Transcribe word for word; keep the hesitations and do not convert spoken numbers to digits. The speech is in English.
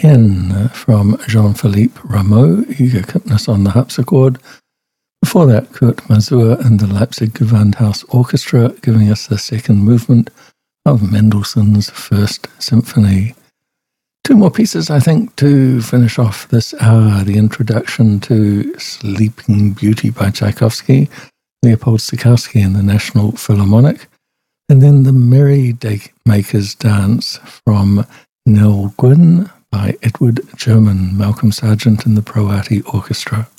ten from Jean-Philippe Rameau, Eager Kipnis on the harpsichord. Before that, Kurt Masur and the Leipzig Gewandhaus Orchestra giving us the second movement of Mendelssohn's First Symphony. Two more pieces, I think, to finish off this hour. The introduction to Sleeping Beauty by Tchaikovsky, Leopold Stokowski and the National Philharmonic, and then the Merry Day Maker's Dance from Nell Gwyn by Edward German, Malcolm Sargent and the Pro Arty Orchestra.